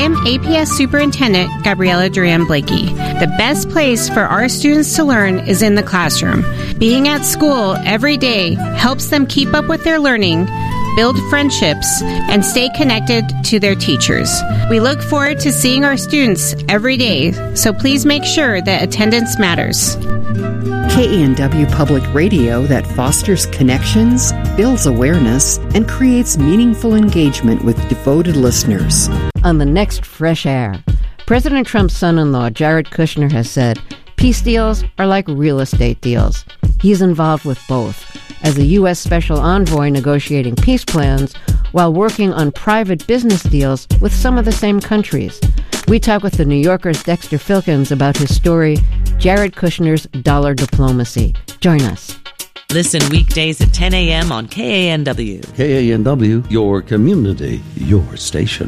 am APS Superintendent Gabriela Duran-Blakey. The best place for our students to learn is in the classroom. Being at school every day helps them keep up with their learning, build friendships, and stay connected to their teachers. We look forward to seeing our students every day, so please make sure that attendance matters. KANW Public Radio that fosters connections, builds awareness, and creates meaningful engagement with devoted listeners. On the next Fresh Air, President Trump's son-in-law, Jared Kushner, has said peace deals are like real estate deals. He's involved with both, as a U.S. Special Envoy negotiating peace plans while working on private business deals with some of the same countries. We talk with the New Yorker's Dexter Filkins about his story, Jared Kushner's Dollar Diplomacy. Join us. Listen weekdays at 10 a.m. on KANW. KANW, your community, your station.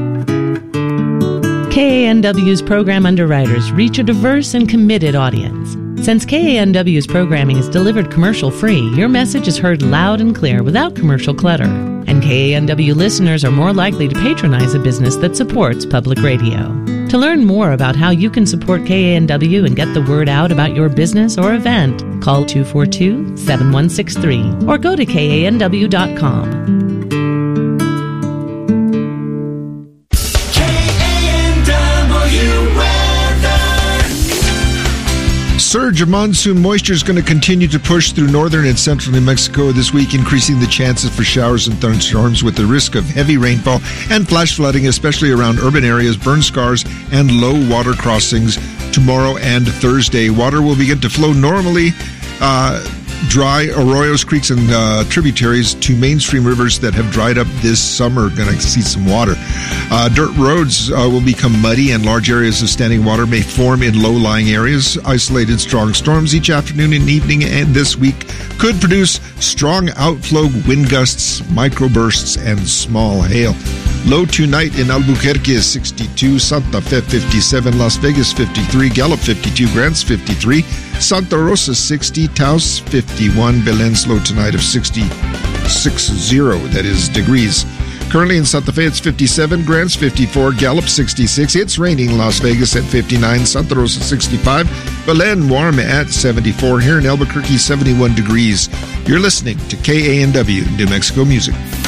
KANW's program underwriters reach a diverse and committed audience. Since KANW's programming is delivered commercial-free, your message is heard loud and clear without commercial clutter. And KANW listeners are more likely to patronize a business that supports public radio. To learn more about how you can support KANW and get the word out about your business or event, call 242-7163 or go to KANW.com. Surge of monsoon moisture is going to continue to push through northern and central New Mexico this week, increasing the chances for showers and thunderstorms with the risk of heavy rainfall and flash flooding, especially around urban areas, burn scars, and low water crossings tomorrow and Thursday. Water will begin to flow normally. Dry arroyos, creeks, and tributaries to mainstream rivers that have dried up this summer are going to see some water. Dirt roads will become muddy, and large areas of standing water may form in low-lying areas. Isolated strong storms each afternoon and evening and this week could produce strong outflow wind gusts, microbursts, and small hail. Low tonight in Albuquerque is 62, Santa Fe 57, Las Vegas 53, Gallup 52, Grants 53, Santa Rosa 60, Taos 51, Belen's low tonight of 60, that is degrees. Currently in Santa Fe, it's 57, Grants 54, Gallup 66. It's raining in Las Vegas at 59, Santa Rosa 65, Belen warm at 74. Here in Albuquerque, 71 degrees. You're listening to KANW, New Mexico Music.